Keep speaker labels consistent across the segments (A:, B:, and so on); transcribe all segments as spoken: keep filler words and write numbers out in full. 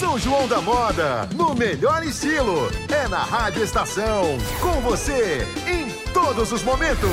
A: São João da Moda, no melhor estilo. É na Rádio Estação, com você em todos os momentos.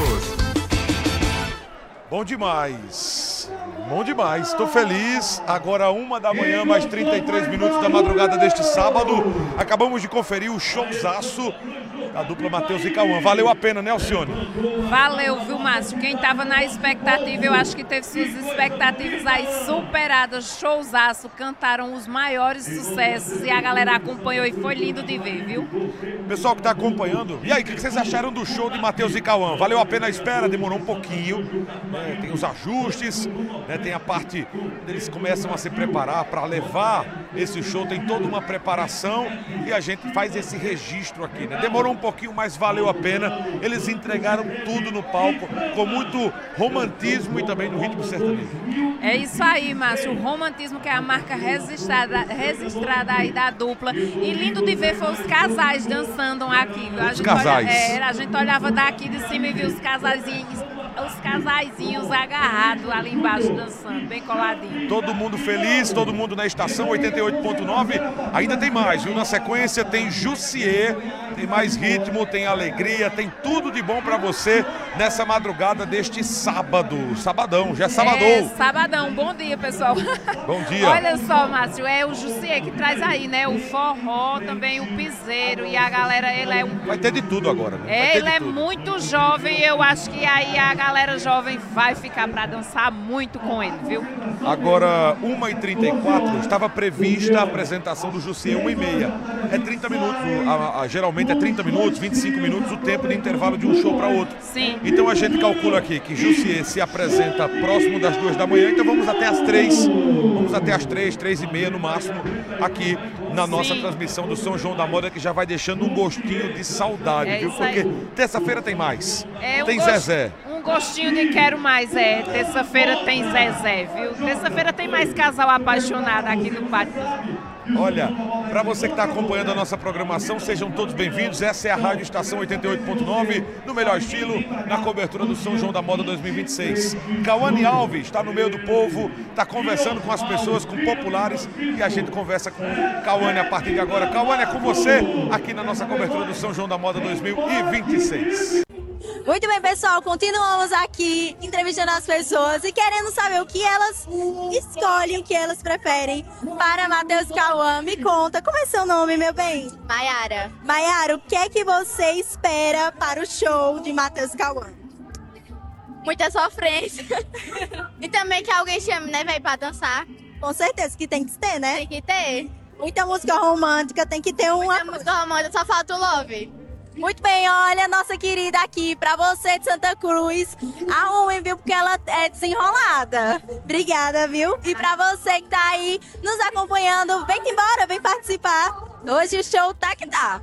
B: Bom demais, bom demais, estou feliz. Agora uma da manhã, mais trinta e três minutos da madrugada deste sábado. Acabamos de conferir o showzaço da dupla Matheus e Cauã. Valeu a pena, né, Alcione?
C: Valeu, viu, Márcio? Quem estava na expectativa, eu acho que teve suas expectativas aí superadas. Showzaço, cantaram os maiores sucessos e a galera acompanhou e foi lindo de ver, viu?
B: Pessoal que está acompanhando, e aí, o que vocês acharam do show de Matheus e Cauã? Valeu a pena a espera? Demorou um pouquinho, né? Tem os ajustes, né? Tem a parte, eles começam a se preparar para levar esse show, tem toda uma preparação e a gente faz esse registro aqui, né? Demorou um pouquinho, mas valeu a pena. Eles entregaram tudo no palco, com muito romantismo e também no ritmo sertanejo.
C: É isso aí, Márcio. O romantismo, que é a marca registrada, registrada aí da dupla. E lindo de ver foi os casais dançando aqui, viu? A
B: os
C: gente
B: casais.
C: Olha, é, a gente olhava daqui de cima e viu os casaizinhos, os casaizinhos agarrados ali embaixo dançando, bem coladinho.
B: Todo mundo feliz, todo mundo na estação oitenta e oito ponto nove. Ainda tem mais, viu? Na sequência tem Jussier, tem mais ritmo, tem alegria, tem tudo de bom pra você nessa madrugada deste sábado. Sabadão, já é sabadão.
C: É, sabadão. Bom dia, pessoal.
B: Bom dia.
C: Olha só, Márcio, é o Jussier que traz aí, né? O forró, também o piseiro e a galera, ele é um...
B: Vai ter de tudo agora, né?
C: É, ele é muito jovem, eu acho que aí a galera jovem vai ficar pra dançar muito com ele, viu?
B: Agora, uma e trinta e quatro, estava prevista a apresentação do Jussier, uma e meia. É trinta minutos, a, a, geralmente é trinta minutos, vinte e cinco minutos o tempo de intervalo de um show para outro.
C: Sim.
B: Então a gente calcula aqui que Jussier se apresenta próximo das duas da manhã, então vamos até as três, vamos até as três, três e meia no máximo, aqui na nossa
C: Sim.
B: transmissão do São João da Moda, que já vai deixando um gostinho de saudade,
C: É
B: viu?
C: isso aí.
B: Porque terça-feira tem mais,
C: É um
B: tem
C: gost-
B: Zezé.
C: Um gostinho de quero mais, é. Terça-feira tem Zezé, viu? Terça-feira tem mais casal apaixonado aqui no pátio.
B: Olha, para você que está acompanhando a nossa programação, sejam todos bem-vindos. Essa é a Rádio Estação oitenta e oito ponto nove, no melhor estilo, na cobertura do São João da Moda dois mil e vinte e seis. Cauane Alves está no meio do povo, está conversando com as pessoas, com populares, e a gente conversa com Cauane a partir de agora. Cauane, é com você aqui na nossa cobertura do São João da Moda dois mil e vinte e seis.
D: Muito bem, pessoal, continuamos aqui entrevistando as pessoas e querendo saber o que elas escolhem, o que elas preferem para Matheus e Cauã. Me conta, como é seu nome, meu bem?
E: Maiara.
D: Maiara, o que é que você espera para o show de Matheus e Cauã?
E: Muita sofrência. E também que alguém chame, né, velho, pra dançar.
D: Com certeza que tem que ter, né?
E: Tem que ter.
D: Muita música romântica, tem que ter uma...
E: Muita música romântica, só falta o love.
D: Muito bem, olha, nossa querida aqui, pra você de Santa Cruz, arrumem, viu, porque ela é desenrolada. Obrigada, viu? E pra você que tá aí nos acompanhando, vem embora, vem participar. Hoje o show tá que tá.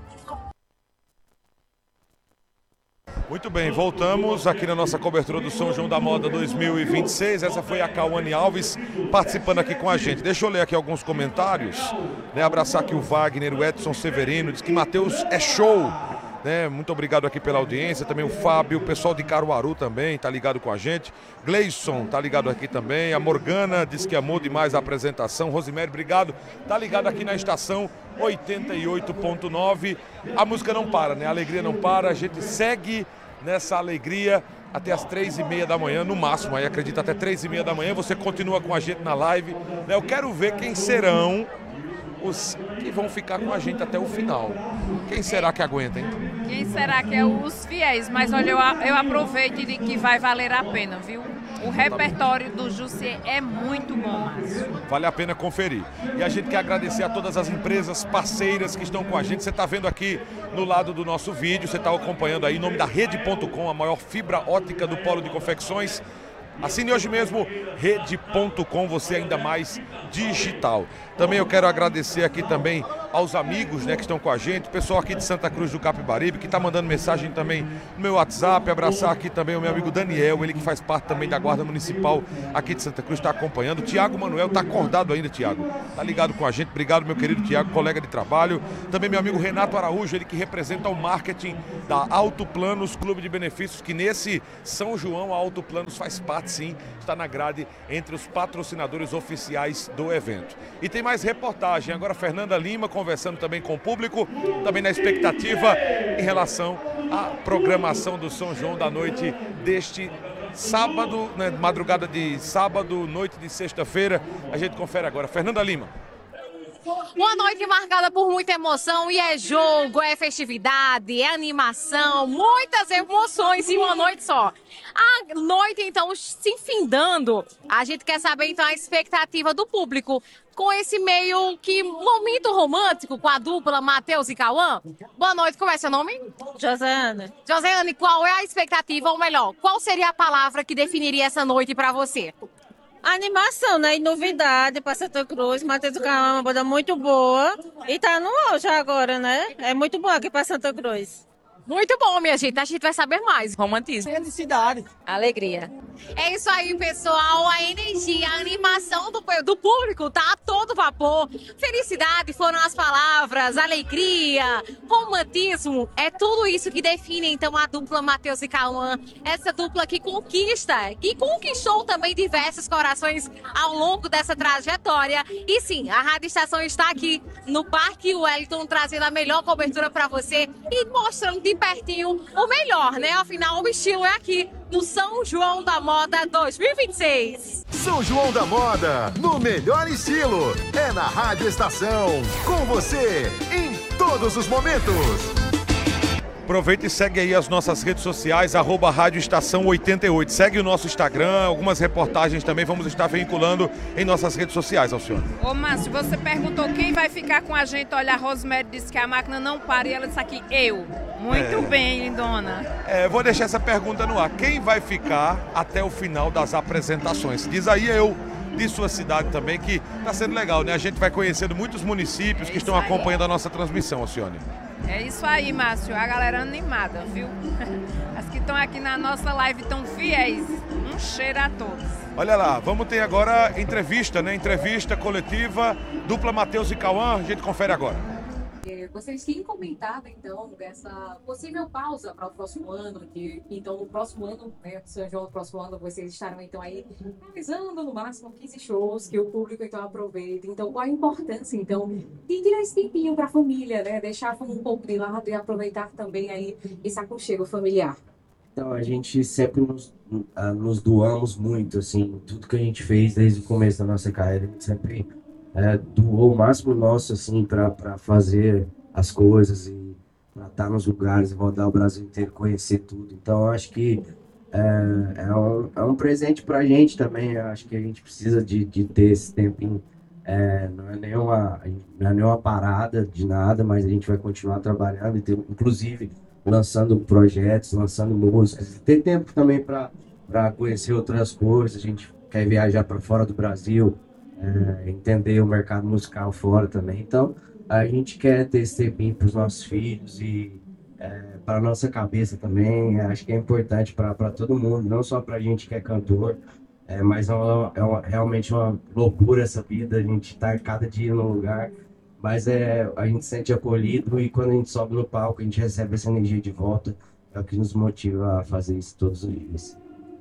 B: Muito bem, voltamos aqui na nossa cobertura do São João da Moda dois mil e vinte e seis. Essa foi a Cauane Alves participando aqui com a gente. Deixa eu ler aqui alguns comentários, né? Abraçar aqui o Wagner, o Edson Severino, diz que Matheus é show. Né? Muito obrigado aqui pela audiência, também o Fábio, o pessoal de Caruaru também tá ligado com a gente, Gleison tá ligado aqui também, a Morgana diz que amou demais a apresentação, Rosemary, obrigado, tá ligado aqui na estação oitenta e oito ponto nove. A música não para, né? A alegria não para, a gente segue nessa alegria até as três e meia da manhã, no máximo, aí acredita, até três e meia da manhã, você continua com a gente na live, né? Eu quero ver quem serão os que vão ficar com a gente até o final. Quem será que aguenta, hein?
C: Quem será que é os fiéis? Mas olha, eu, eu aproveito de que vai valer a pena, viu? O repertório do Jussier é muito bom, Márcio.
B: Vale a pena conferir. E a gente quer agradecer a todas as empresas parceiras que estão com a gente. Você está vendo aqui no lado do nosso vídeo, você está acompanhando aí em nome da Rede ponto com, a maior fibra ótica do polo de confecções. Assine hoje mesmo Rede ponto com, você ainda mais digital. Também eu quero agradecer aqui também aos amigos, né, que estão com a gente, o pessoal aqui de Santa Cruz do Capibaribe, que está mandando mensagem também no meu WhatsApp, abraçar aqui também o meu amigo Daniel, ele que faz parte também da Guarda Municipal aqui de Santa Cruz, está acompanhando. O Tiago Manuel está acordado ainda, Tiago, está ligado com a gente, obrigado meu querido Tiago, colega de trabalho. Também meu amigo Renato Araújo, ele que representa o marketing da Auto Planos Clube de Benefícios, que nesse São João a Auto Planos faz parte sim, está na grade entre os patrocinadores oficiais do evento. E tem mais reportagem, agora Fernanda Lima conversando também com o público, também na expectativa em relação à programação do São João da noite deste sábado, né, madrugada de sábado, noite de sexta-feira. A gente confere agora. Fernanda Lima.
F: Uma noite marcada por muita emoção, e é jogo, é festividade, é animação, muitas emoções em uma noite só. A noite, então, se findando, a gente quer saber, então, a expectativa do público com esse meio que momento romântico com a dupla Matheus e Cauã. Boa noite, como é seu nome?
G: Joseane.
F: Joseane, qual é a expectativa, ou melhor, qual seria a palavra que definiria essa noite para você?
G: Animação, né? E novidade para Santa Cruz. Matheus e Cauã é uma banda muito boa. E tá no auge agora, né? É muito bom aqui para Santa Cruz.
F: Muito bom, minha gente. A gente vai saber mais.
G: Romantismo.
H: Felicidade.
G: Alegria.
F: É isso aí, pessoal. A energia, a animação do, do público tá a todo vapor. Felicidade foram as palavras, alegria, romantismo. É tudo isso que define, então, a dupla Matheus e Cauã. Essa dupla que conquista e conquistou também diversos corações ao longo dessa trajetória. E sim, a Rádio Estação está aqui no Parque Wellington, trazendo a melhor cobertura para você e mostrando de pertinho o melhor, né? Afinal, o estilo é aqui no São João da Moda dois mil e vinte e seis.
A: São João da Moda, no melhor estilo. É na Rádio Estação, com você em todos os momentos.
B: Aproveita e segue aí as nossas redes sociais, arroba Rádio Estação oitenta e oito. Segue o nosso Instagram, algumas reportagens também vamos estar veiculando em nossas redes sociais, Alcione.
C: Ô Márcio, você perguntou quem vai ficar com a gente. Olha, a Rosemary disse que a máquina não para e ela disse aqui, eu. Muito
B: É.
C: bem, lindona.
B: É, vou deixar essa pergunta no ar. Quem vai ficar até o final das apresentações? Diz aí eu, de sua cidade também, que está sendo legal, né? A gente vai conhecendo muitos municípios
C: É
B: que estão
C: isso aí.
B: acompanhando a nossa transmissão, Alcione.
C: É isso aí, Márcio. A galera animada, viu? As que estão aqui na nossa live estão fiéis. Um cheiro a todos.
B: Olha lá, vamos ter agora entrevista, né? Entrevista coletiva, dupla Matheus e Cauã. A gente confere agora.
I: Vocês têm comentado, então, dessa possível pausa para o próximo ano, que, então, no próximo ano, né, São João, no próximo ano, vocês estarão, então, aí, realizando no máximo quinze shows, que o público, então, aproveita. Então, qual a importância, então, de tirar esse tempinho para a família, né, deixar um pouco de lado e aproveitar também aí esse aconchego familiar?
J: Então, a gente sempre nos, nos doamos muito, assim, tudo que a gente fez desde o começo da nossa carreira, a gente sempre é, doou o máximo nosso, assim, para fazer as coisas e para estar nos lugares, rodar o Brasil inteiro, conhecer tudo. Então, eu acho que é, é, um, é um presente para a gente também. Eu acho que a gente precisa de, de ter esse tempinho. É, não, é nenhuma, não é nenhuma parada de nada, mas a gente vai continuar trabalhando, e ter, inclusive lançando projetos, lançando músicas. Ter tempo também para conhecer outras coisas. A gente quer viajar para fora do Brasil, é, entender o mercado musical fora também. Então, a gente quer ter esse tempinho para os nossos filhos e é, para a nossa cabeça também. Acho que é importante para todo mundo, não só para a gente que é cantor, é, mas é, uma, é uma, realmente uma loucura essa vida. A gente está cada dia num lugar, mas é, a gente se sente acolhido, e quando a gente sobe no palco, a gente recebe essa energia de volta. É o que nos motiva a fazer isso todos os dias.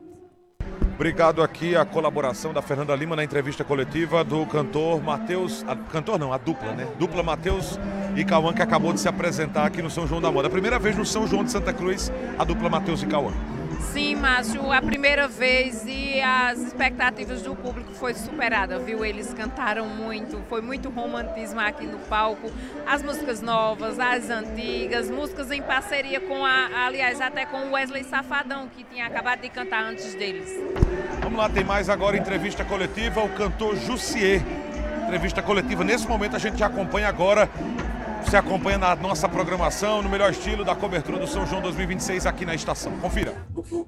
B: Obrigado aqui a colaboração da Fernanda Lima na entrevista coletiva do cantor Matheus, a, cantor não, a dupla, né? Dupla Matheus e Cauã, que acabou de se apresentar aqui no São João da Moda. A primeira vez no São João de Santa Cruz, a dupla Matheus e Cauã.
C: Sim, Márcio, a primeira vez, e as expectativas do público foi superada, viu? Eles cantaram muito, foi muito romantismo aqui no palco, as músicas novas, as antigas, músicas em parceria com a, aliás, até com o Wesley Safadão, que tinha acabado de cantar antes deles.
B: Vamos lá, tem mais agora entrevista coletiva, o cantor Jussier. Entrevista coletiva, nesse momento a gente já acompanha agora, você acompanha na nossa programação, no melhor estilo da cobertura do São João dois mil e vinte e seis aqui na estação. Confira.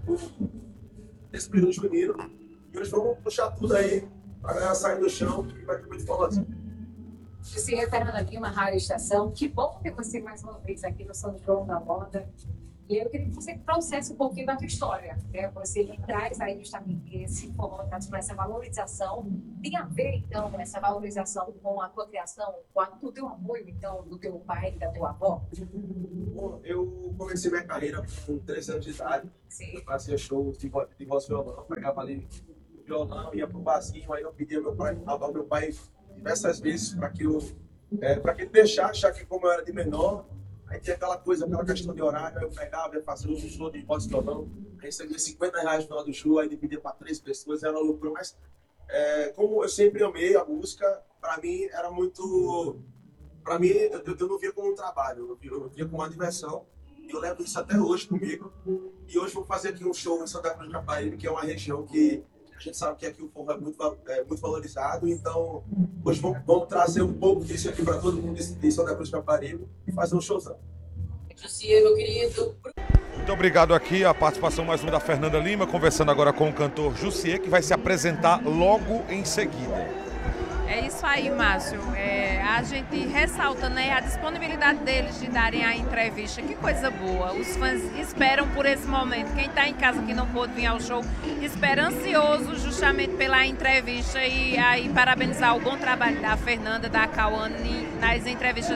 K: Esse período junino, e eles vão puxar tudo aí, pra galera sair do chão, que vai ter muita informação.
I: Jussi, Fernanda Lima, Rádio Estação. Que bom ter você mais uma vez aqui no São João da Moda. E eu queria que você trouxesse um pouquinho da tua história, né? Você traz aí justamente esse foco, essa valorização. Tem a ver, então, essa valorização com a tua criação, com o teu apoio, então, do teu pai e da tua avó?
K: Bom, eu comecei minha carreira com treze anos de idade. Sim. Eu fazia shows de, vo de voz e violão, pegava ali o violão, ia pro barzinho, aí eu pedia meu pai, ao meu pai diversas vezes para que eu, é, para que ele deixasse, já que como eu era de menor, aí tinha aquela coisa, aquela questão de horário, aí eu pegava, ia fazer um show de voz e violão, recebia cinquenta reais no final do show, aí dividia para três pessoas, era uma loucura, mas é, como eu sempre amei a música, para mim era muito, para mim eu, eu não via como um trabalho, eu via, eu via como uma diversão, e eu levo isso até hoje comigo, e hoje vou fazer aqui um show em Santa Cruz de Caparibe, que é uma região que a gente sabe que aqui o forró é muito, é muito valorizado, então hoje vamos, vamos trazer um pouco disso aqui para todo mundo de Santa Cruz de Caparibe e fazer um showzão.
I: Jussi, meu querido.
B: Muito obrigado aqui, a participação mais uma da Fernanda Lima, conversando agora com o cantor Jussi, que vai se apresentar logo em seguida.
C: É isso aí, Márcio. É, a gente ressalta, né, a disponibilidade deles de darem a entrevista. Que coisa boa. Os fãs esperam por esse momento. Quem está em casa que não pôde vir ao show, espera ansioso justamente pela entrevista. E aí parabenizar o bom trabalho da Fernanda, da Cauane nas entrevistas